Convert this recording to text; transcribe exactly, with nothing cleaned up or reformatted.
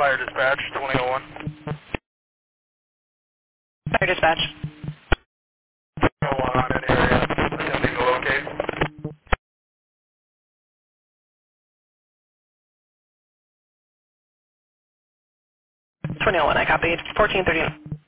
Fire dispatch, twenty oh one. Fire dispatch. twenty oh one on an area, attempting to locate. twenty oh one, I copied. fourteen thirty.